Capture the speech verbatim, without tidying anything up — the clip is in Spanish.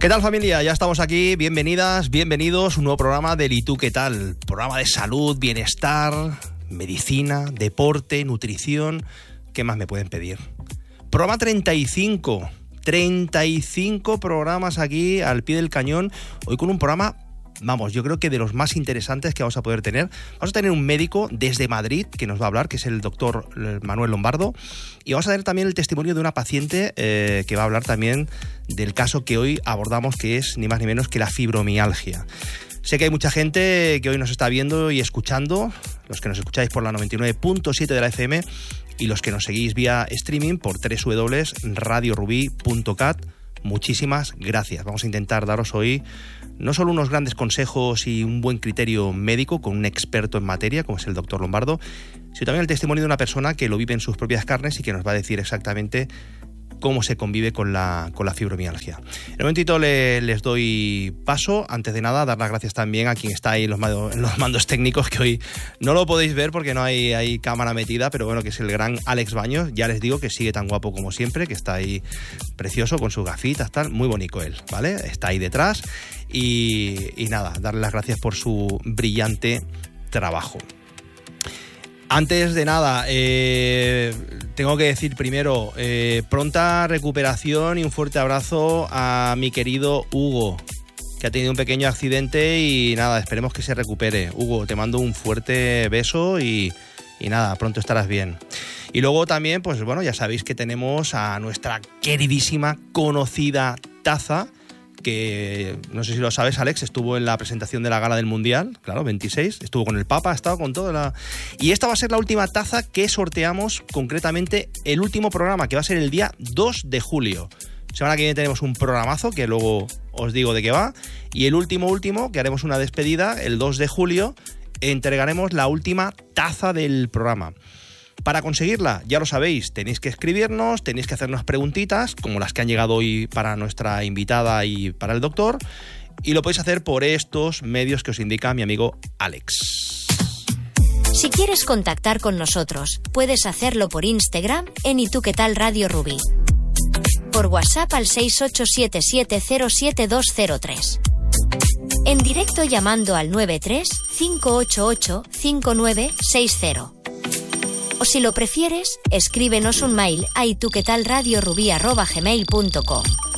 ¿Qué tal, familia? Ya estamos aquí, bienvenidas, bienvenidos, un nuevo programa del ¿Y tú qué tal? Programa de salud, bienestar, medicina, deporte, nutrición. ¿Qué más me pueden pedir? Programa treinta y cinco, treinta y cinco programas aquí al pie del cañón, hoy con un programa, vamos, yo creo que de los más interesantes que vamos a poder tener. Vamos a tener un médico desde Madrid que nos va a hablar, que es el doctor Manuel Lombardo, y vamos a tener también el testimonio de una paciente eh, que va a hablar también del caso que hoy abordamos, que es ni más ni menos que la fibromialgia. Sé que hay mucha gente que hoy nos está viendo y escuchando, los que nos escucháis por la noventa y nueve punto siete de la F M y los que nos seguís vía streaming por doble u doble u doble u punto radio rubí punto cat. Muchísimas gracias. Vamos a intentar daros hoy no solo unos grandes consejos y un buen criterio médico con un experto en materia, como es el doctor Lombardo, sino también el testimonio de una persona que lo vive en sus propias carnes y que nos va a decir exactamente cómo se convive con la, con la fibromialgia. En un momentito le, les doy paso. Antes de nada, dar las gracias también a quien está ahí en los, en los mandos técnicos, que hoy no lo podéis ver porque no hay, hay cámara metida, pero bueno, que es el gran Alex Baños. Ya les digo que sigue tan guapo como siempre, que está ahí precioso con sus gafitas, tal, muy bonito él, ¿vale? Está ahí detrás y, y nada, darle las gracias por su brillante trabajo. Antes de nada, eh, tengo que decir primero, eh, pronta recuperación y un fuerte abrazo a mi querido Hugo, que ha tenido un pequeño accidente y nada, esperemos que se recupere. Hugo, te mando un fuerte beso y, y nada, pronto estarás bien. Y luego también, pues bueno, ya sabéis que tenemos a nuestra queridísima, conocida taza, que no sé si lo sabes, Alex, estuvo en la presentación de la gala del Mundial, claro, veintiséis, estuvo con el Papa, ha estado con todo la... Y esta va a ser la última taza que sorteamos, concretamente el último programa, que va a ser el día dos de julio. Semana que viene tenemos un programazo, que luego os digo de qué va, y el último último, que haremos una despedida, el dos de julio, entregaremos la última taza del programa. Para conseguirla, ya lo sabéis, tenéis que escribirnos, tenéis que hacernos preguntitas, como las que han llegado hoy para nuestra invitada y para el doctor, y lo podéis hacer por estos medios que os indica mi amigo Alex. Si quieres contactar con nosotros, puedes hacerlo por Instagram en ¿Y tú qué tal Radio Rubí? Por WhatsApp al seis ocho siete siete cero siete dos cero tres. En directo llamando al nueve tres cinco ocho ocho cinco nueve seis cero. O si lo prefieres, escríbenos un mail a ituquetalradiorubí arroba gmail punto com.